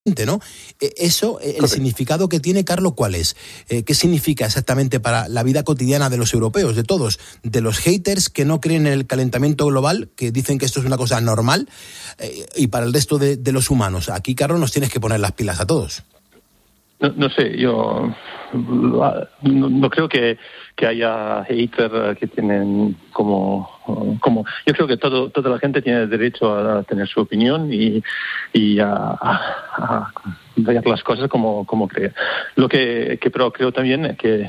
¿no? Eso, el significado que tiene, Carlos, ¿cuál es? ¿Qué significa exactamente para la vida cotidiana de los europeos, de todos? De los haters que no creen en el calentamiento global, que dicen que esto es una cosa normal, y para el resto de los humanos. Aquí, Carlos, nos tienes que poner las pilas a todos. No sé, yo no creo que haya haters que tienen como yo creo que toda la gente tiene derecho a tener su opinión y a ver las cosas como cree. Lo que pero creo también que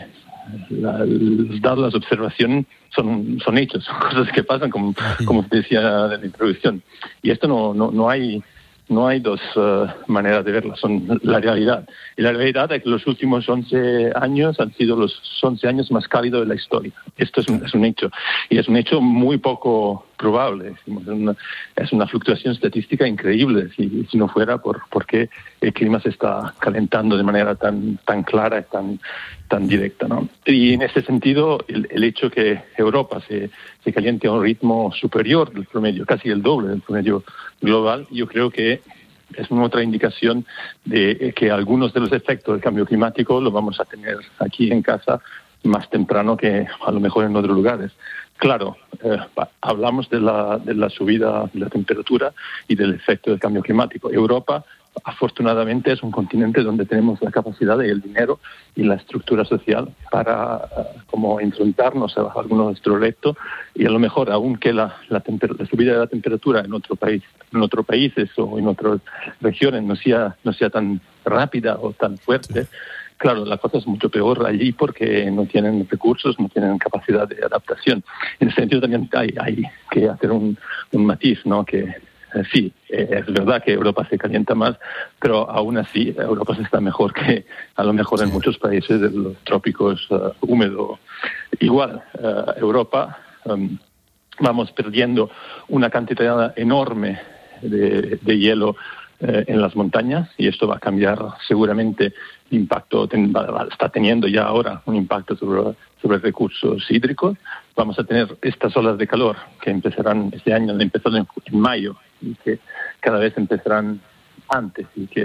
dar las observaciones son hechos, son cosas que pasan como te decía en la introducción, y esto no hay dos maneras de verla, son la realidad. Y la realidad es que los últimos 11 años han sido los 11 años más cálidos de la historia. Esto es un hecho. Y es un hecho muy poco probable. Es una fluctuación estadística increíble si no fuera porque el clima se está calentando de manera tan clara y tan directa, ¿no? Y en ese sentido, el hecho que Europa se caliente a un ritmo superior del promedio, casi el doble del promedio global, yo creo que es una otra indicación de que algunos de los efectos del cambio climático lo vamos a tener aquí en casa más temprano que a lo mejor en otros lugares. Claro, hablamos de la subida de la temperatura y del efecto del cambio climático. Europa, afortunadamente, es un continente donde tenemos la capacidad y el dinero y la estructura social para como enfrentarnos a algunos de nuestros retos, y a lo mejor, aunque la subida de la temperatura en otros países o en otras regiones no sea tan rápida o tan fuerte, claro, la cosa es mucho peor allí porque no tienen recursos, no tienen capacidad de adaptación. En ese sentido también hay que hacer un matiz, ¿no? Que sí, es verdad que Europa se calienta más, pero aún así Europa está mejor que a lo mejor en muchos países de los trópicos húmedos. Igual, Europa vamos perdiendo una cantidad enorme de hielo en las montañas, y esto va a cambiar seguramente el impacto, está teniendo ya ahora un impacto sobre recursos hídricos. Vamos a tener estas olas de calor que empezarán este año, han empezado en mayo, y que cada vez empezarán antes y que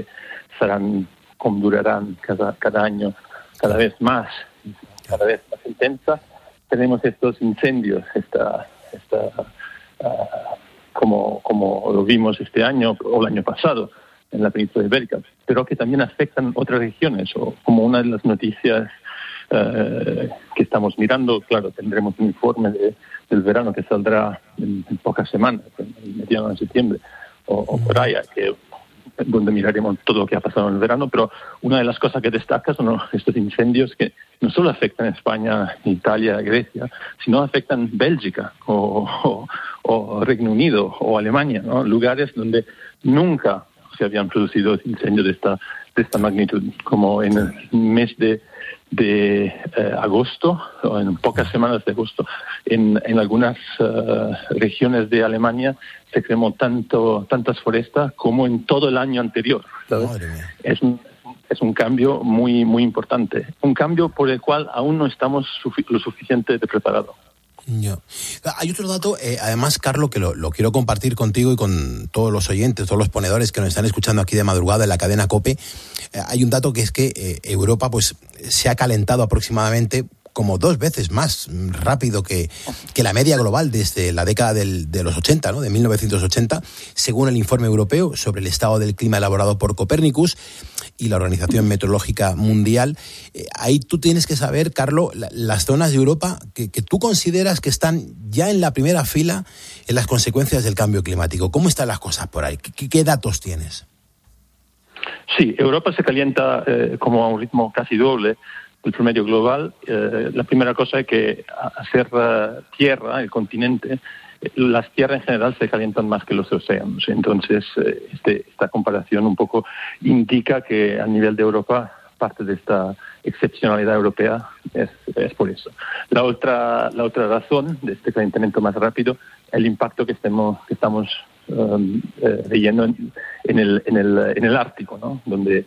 durarán cada año cada vez más intensa. Tenemos estos incendios, como lo vimos este año o el año pasado en la península ibérica, pero que también afectan otras regiones, o como una de las noticias que estamos mirando. Claro, tendremos un informe del verano que saldrá en pocas semanas, en mediados de septiembre o por ahí, donde miraremos todo lo que ha pasado en el verano, pero una de las cosas que destaca son estos incendios que no solo afectan España, Italia, Grecia, sino afectan Bélgica o Reino Unido o Alemania, ¿no? Lugares donde nunca se habían producido incendios de esta magnitud, como en el mes de agosto, o en pocas semanas de agosto, en algunas regiones de Alemania se cremó tantas forestas como en todo el año anterior, ¿sabes? Es un cambio muy, muy importante, un cambio por el cual aún no estamos lo suficientemente preparados. Hay otro dato, además, Carlos, que lo quiero compartir contigo y con todos los oyentes, todos los ponedores que nos están escuchando aquí de madrugada en la cadena COPE. Hay un dato que es que Europa pues se ha calentado aproximadamente como 2 veces más rápido que la media global desde la década de los 80, ¿no? De 1980, según el informe europeo sobre el estado del clima elaborado por Copernicus y la Organización Meteorológica Mundial. Ahí tú tienes que saber, Carlos, las zonas de Europa que tú consideras que están ya en la primera fila en las consecuencias del cambio climático. ¿Cómo están las cosas por ahí? ¿Qué datos tienes? Sí, Europa se calienta como a un ritmo casi doble el promedio global. La primera cosa es que hacer tierra, el continente, las tierras en general se calientan más que los océanos. Entonces, esta comparación un poco indica que a nivel de Europa, parte de esta excepcionalidad europea es por eso. La otra razón de este calentamiento más rápido es el impacto que estamos leyendo en el Ártico, ¿no? Donde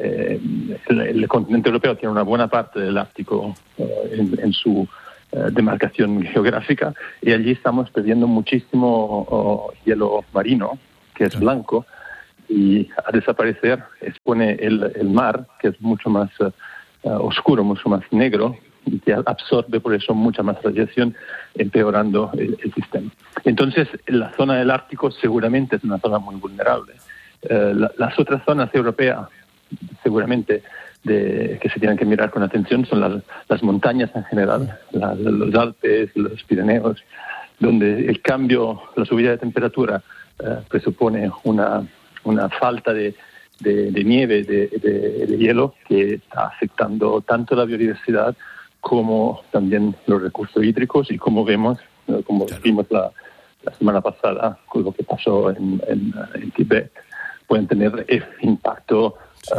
el continente europeo tiene una buena parte del Ártico en su demarcación geográfica, y allí estamos perdiendo muchísimo hielo marino, que es blanco, y a desaparecer expone el mar, que es mucho más oscuro, mucho más negro, y que absorbe por eso mucha más radiación, empeorando el sistema. Entonces, la zona del Ártico seguramente es una zona muy vulnerable. Las otras zonas europeas, seguramente, que se tienen que mirar con atención son las montañas en general, los Alpes, los Pirineos, donde el cambio, la subida de temperatura presupone una falta de nieve, de hielo, que está afectando tanto la biodiversidad como también los recursos hídricos, y como vemos, como vimos la semana pasada con lo que pasó en Tibet, pueden tener impacto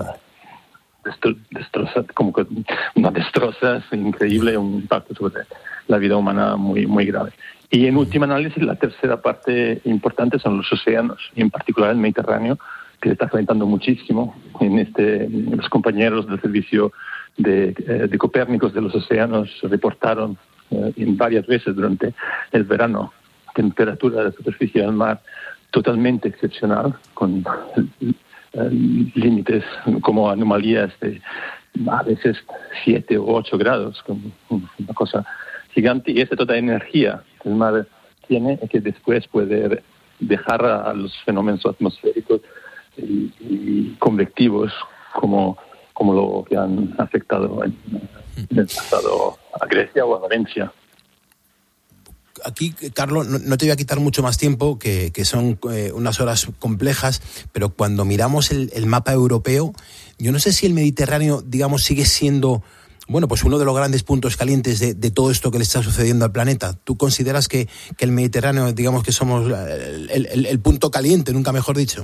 como que una destroza increíble, un impacto sobre la vida humana muy, muy grave. Y en última análisis, la tercera parte importante son los océanos, y en particular el Mediterráneo, que se está calentando muchísimo. Los compañeros del servicio de Copérnicos de los océanos reportaron varias veces durante el verano temperatura de la superficie del mar totalmente excepcional, con límites como anomalías de a veces 7 u 8 grados, con una cosa gigante, y esa toda energía que el mar tiene, que después puede dejar a los fenómenos atmosféricos y convectivos como lo que han afectado en el pasado a Grecia o a Valencia. Aquí, Carlos, no te voy a quitar mucho más tiempo, que son unas horas complejas, pero cuando miramos el mapa europeo, yo no sé si el Mediterráneo, digamos, sigue siendo, bueno, pues uno de los grandes puntos calientes de todo esto que le está sucediendo al planeta. ¿Tú consideras que el Mediterráneo, digamos, que somos el punto caliente, nunca mejor dicho?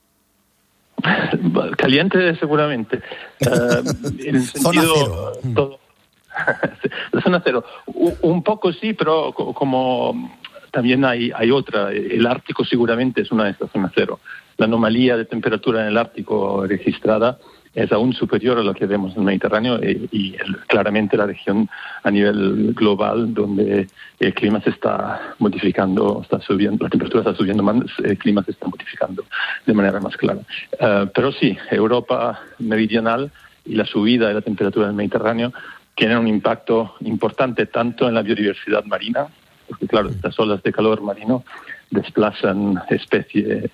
Caliente seguramente. En el sentido, zona cero. Todo. La zona cero. Un poco sí, pero como también hay otra. El Ártico seguramente es una de estas zonas cero. La anomalía de temperatura en el Ártico registrada es aún superior a lo que vemos en el Mediterráneo, y claramente la región a nivel global donde el clima se está modificando, está subiendo, la temperatura está subiendo más, el clima se está modificando de manera más clara. Pero sí, Europa meridional y la subida de la temperatura del Mediterráneo tienen un impacto importante tanto en la biodiversidad marina, porque claro, estas olas de calor marino desplazan especies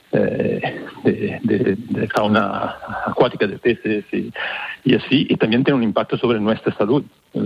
de fauna acuática, de peces y así, y también tiene un impacto sobre nuestra salud.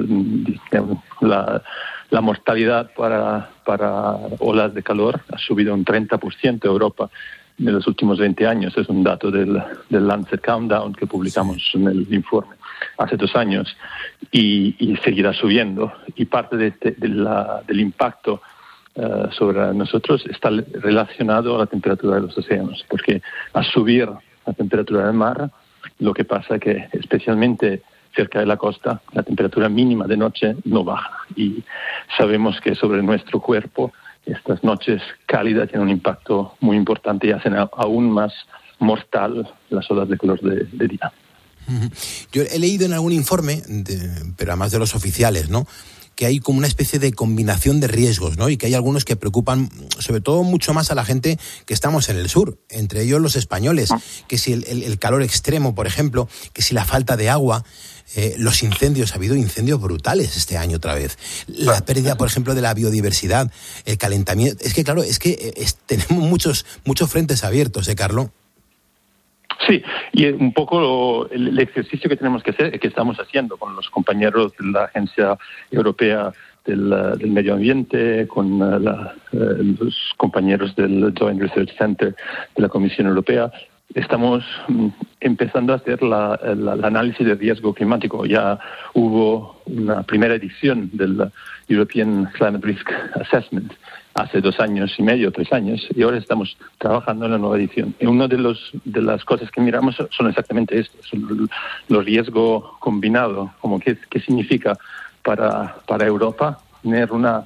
La mortalidad para olas de calor ha subido un 30% en Europa en los últimos 20 años. Es un dato del Lancet Countdown que publicamos en el informe hace 2 años, y seguirá subiendo. Y parte del impacto sobre nosotros está relacionado a la temperatura de los océanos, porque al subir la temperatura del mar, lo que pasa es que especialmente cerca de la costa la temperatura mínima de noche no baja, y sabemos que sobre nuestro cuerpo estas noches cálidas tienen un impacto muy importante y hacen aún más mortal las olas de calor de día. Yo he leído en algún informe, pero además de los oficiales, ¿no?, que hay como una especie de combinación de riesgos, ¿no? Y que hay algunos que preocupan, sobre todo mucho más a la gente que estamos en el sur, entre ellos los españoles, que si el calor extremo, por ejemplo, que si la falta de agua, los incendios, ha habido incendios brutales este año otra vez, la pérdida, por ejemplo, de la biodiversidad, el calentamiento. Es que, claro, tenemos muchos frentes abiertos, Carlos. Sí, y un poco el ejercicio que tenemos que hacer, que estamos haciendo con los compañeros de la Agencia Europea del Medio Ambiente, con los compañeros del Joint Research Center de la Comisión Europea. Estamos empezando a hacer el análisis de riesgo climático. Ya hubo una primera edición del European Climate Risk Assessment hace 2 años y medio, 3 años, y ahora estamos trabajando en la nueva edición. Y una de las cosas que miramos son exactamente esto, son los riesgos combinados, como qué significa para Europa tener una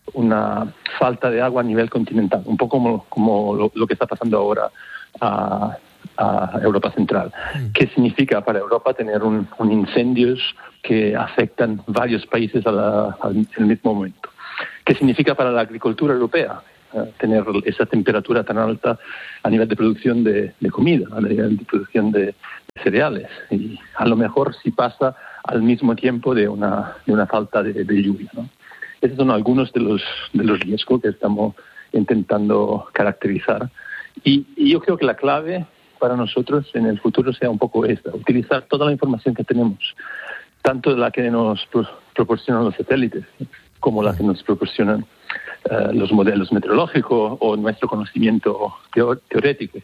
falta de agua a nivel continental, un poco como lo que está pasando ahora a Europa Central. ¿Qué significa para Europa tener un incendios que afectan varios países en el mismo momento? ¿Qué significa para la agricultura europea? tener esa temperatura tan alta a nivel de producción de comida, a nivel de producción de cereales. Y a lo mejor sí pasa al mismo tiempo de una falta de lluvia, ¿no? Esos son algunos de los riesgos que estamos intentando caracterizar. Y yo creo que la clave para nosotros en el futuro sea un poco esta: utilizar toda la información que tenemos, tanto la que nos proporcionan los satélites como la que nos proporcionan los modelos meteorológicos o nuestro conocimiento teorético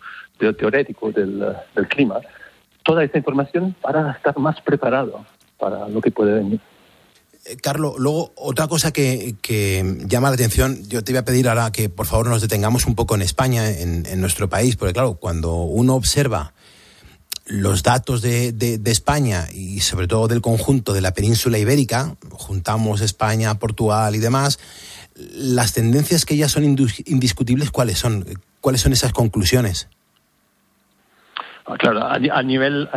del clima. Toda esta información para estar más preparado para lo que puede venir. Carlos, luego otra cosa que llama la atención, yo te voy a pedir ahora que por favor nos detengamos un poco en España, en nuestro país, porque claro, cuando uno observa los datos de España y sobre todo del conjunto de la península ibérica, juntamos España, Portugal y demás, las tendencias que ya son indiscutibles, ¿cuáles son? ¿Cuáles son esas conclusiones? Claro, a nivel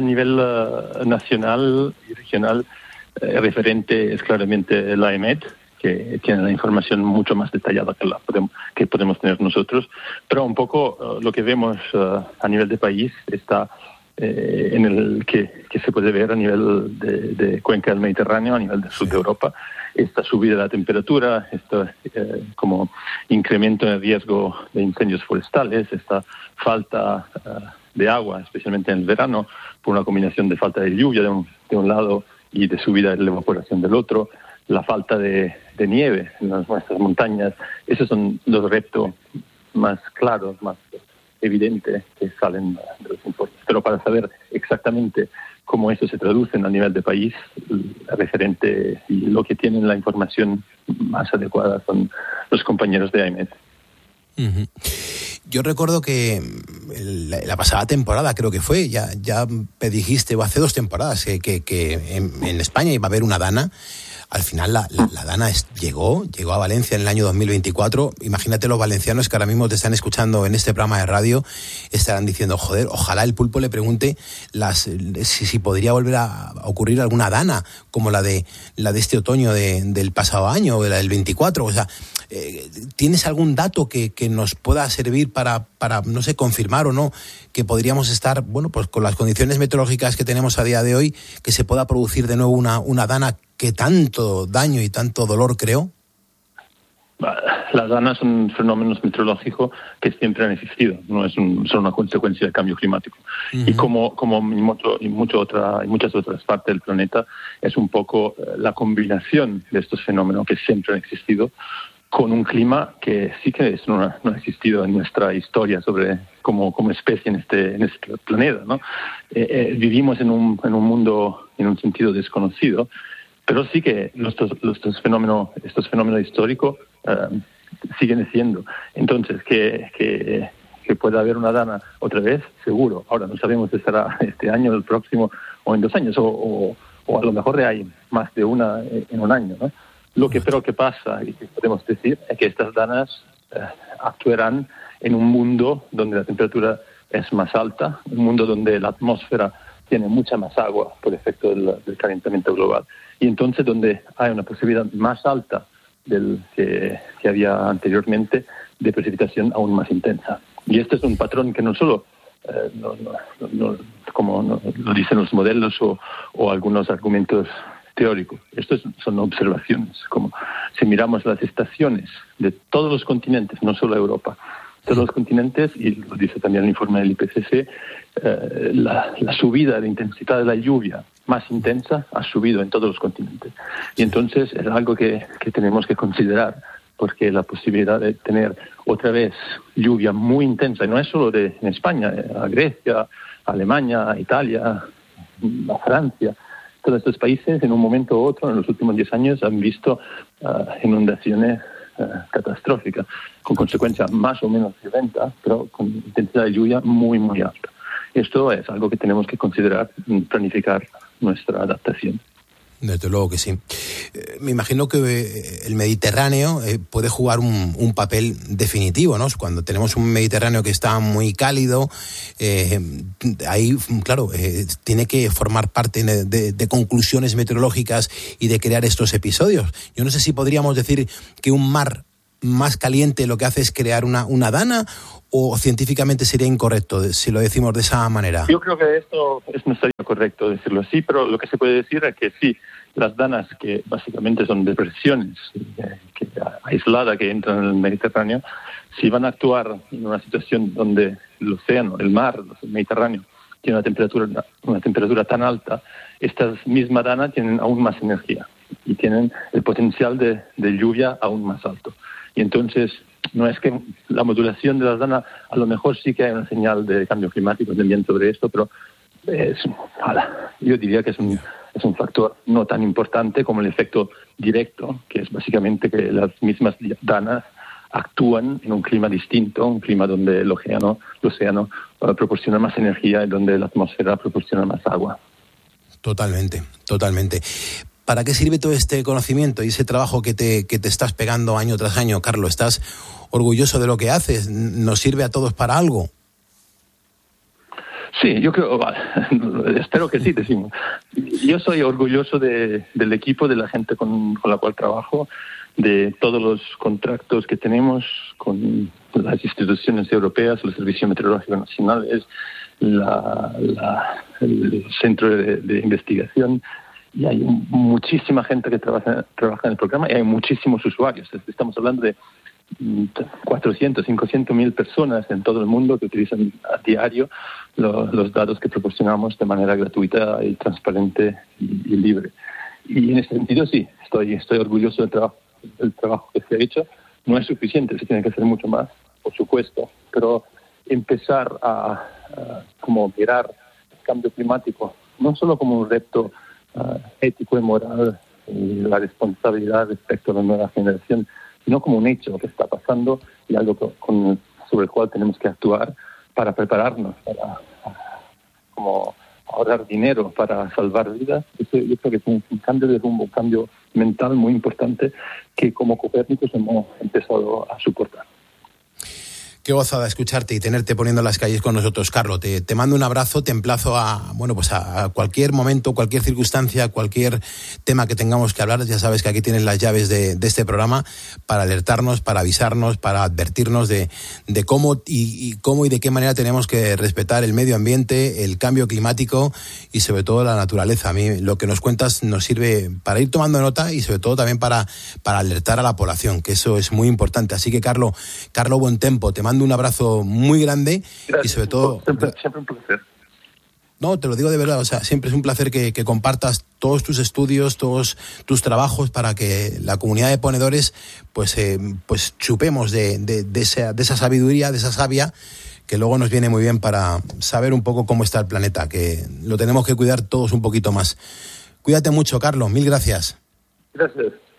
nacional y regional, el referente es claramente la EMET, que tiene la información mucho más detallada que podemos tener nosotros, pero un poco lo que vemos a nivel de país está en el que se puede ver a nivel de cuenca del Mediterráneo, a nivel del sur de Europa, esta subida de la temperatura, como incremento en el riesgo de incendios forestales, esta falta de agua, especialmente en el verano, por una combinación de falta de lluvia de un lado y de subida de la evaporación del otro, la falta de nieve en nuestras montañas. Esos son los retos más claros, más evidentes que salen de los informes. Pero para saber exactamente cómo eso se traduce a nivel de país, el referente y lo que tienen la información más adecuada son los compañeros de AEMET. Uh-huh. Yo recuerdo que la pasada temporada, creo que fue, ya me dijiste, o hace 2 temporadas, que en España iba a haber una DANA. Al final la DANA llegó a Valencia en el año 2024. Imagínate los valencianos que ahora mismo te están escuchando en este programa de radio, estarán diciendo, joder, ojalá el Pulpo le pregunte si podría volver a ocurrir alguna DANA, como la de este otoño del pasado año, o la del 24. O sea, ¿tienes algún dato que nos pueda servir para, no sé, confirmar o no que podríamos estar, bueno, pues con las condiciones meteorológicas que tenemos a día de hoy, que se pueda producir de nuevo una DANA que tanto daño y tanto dolor creó? Las DANAs son fenómenos meteorológicos que siempre han existido, no son una consecuencia del cambio climático. Uh-huh. Y como en muchas otras partes del planeta, es un poco la combinación de estos fenómenos que siempre han existido con un clima que sí que no ha existido en nuestra historia como especie en este planeta, ¿no? Vivimos en un mundo en un sentido desconocido, pero sí que estos fenómenos históricos siguen siendo. Entonces, que pueda haber una DANA otra vez, seguro. Ahora no sabemos si será este año, el próximo o en 2 años, o a lo mejor hay más de una en un año, ¿no? Lo que creo que pasa, y que podemos decir, es que estas DANAs actuarán en un mundo donde la temperatura es más alta, un mundo donde la atmósfera tiene mucha más agua por efecto del calentamiento global, y entonces donde hay una posibilidad más alta del que había anteriormente de precipitación aún más intensa. Y este es un patrón que no solo, como lo dicen los modelos o algunos argumentos teóricos, estos son observaciones. Como si miramos las estaciones de todos los continentes, no solo Europa, todos los continentes, y lo dice también el informe del IPCC, la subida de intensidad de la lluvia más intensa ha subido en todos los continentes. Y entonces es algo que tenemos que considerar, porque la posibilidad de tener otra vez lluvia muy intensa, y no es solo en España, a Grecia, a Alemania, a Italia, a Francia, todos estos países en un momento u otro en los últimos 10 años han visto inundaciones catastróficas, con consecuencias más o menos violentas, pero con intensidad de lluvia muy, muy alta. Esto es algo que tenemos que considerar, planificar nuestra adaptación. Desde luego que sí. Me imagino que el Mediterráneo puede jugar un papel definitivo, ¿no? Cuando tenemos un Mediterráneo que está muy cálido, ahí, claro, tiene que formar parte de conclusiones meteorológicas y de crear estos episodios. Yo no sé si podríamos decir que un mar más caliente lo que hace es crear una dana, o científicamente sería incorrecto si lo decimos de esa manera? Yo creo que esto no sería correcto decirlo así, pero lo que se puede decir es que sí, las danas, que básicamente son depresiones aisladas que entran en el Mediterráneo, si van a actuar en una situación donde el océano, el mar, el Mediterráneo, tiene una temperatura tan alta, estas mismas danas tienen aún más energía y tienen el potencial de lluvia aún más alto. Y entonces, no es que la modulación de las danas, a lo mejor sí que hay una señal de cambio climático también sobre esto, pero yo diría que es un factor no tan importante como el efecto directo, que es básicamente que las mismas danas actúan en un clima distinto, un clima donde el océano proporciona más energía y donde la atmósfera proporciona más agua. Totalmente. ¿Para qué sirve todo este conocimiento y ese trabajo que te estás pegando año tras año, Carlos? ¿Estás orgulloso de lo que haces? ¿Nos sirve a todos para algo? Sí, yo creo, espero que sí, decimos. Yo soy orgulloso del equipo, de la gente con la cual trabajo, de todos los contratos que tenemos con las instituciones europeas, el Servicio Meteorológico Nacional, el Centro de Investigación, y hay muchísima gente que trabaja en el programa y hay muchísimos usuarios. Estamos hablando de 400, 500,000 personas en todo el mundo que utilizan a diario los datos que proporcionamos de manera gratuita y transparente y libre. Y en ese sentido sí, estoy orgulloso del trabajo que se ha hecho. No es suficiente, se tiene que hacer mucho más, por supuesto, pero empezar a como mirar el cambio climático no solo como un reto ético y moral y la responsabilidad respecto a la nueva generación, sino como un hecho que está pasando y algo sobre el cual tenemos que actuar para prepararnos, para como ahorrar dinero, para salvar vidas. Yo creo que es un cambio de rumbo, un cambio mental muy importante que como Copérnicos hemos empezado a soportar. Qué gozada escucharte y tenerte poniendo las calles con nosotros, Carlos. Te mando un abrazo, te emplazo a cualquier momento, cualquier circunstancia, cualquier tema que tengamos que hablar. Ya sabes que aquí tienes las llaves de este programa para alertarnos, para avisarnos, para advertirnos de cómo y de qué manera tenemos que respetar el medio ambiente, el cambio climático y sobre todo la naturaleza. A mí lo que nos cuentas nos sirve para ir tomando nota y sobre todo también para alertar a la población, que eso es muy importante. Así que, Carlos Buentempo, te mando un abrazo muy grande. Gracias, y sobre todo siempre un placer. No, te lo digo de verdad, o sea, siempre es un placer que compartas todos tus estudios, todos tus trabajos para que la comunidad de ponedores pues chupemos de esa sabiduría, de esa savia que luego nos viene muy bien para saber un poco cómo está el planeta, que lo tenemos que cuidar todos un poquito más. Cuídate mucho, Carlos, mil gracias. Gracias.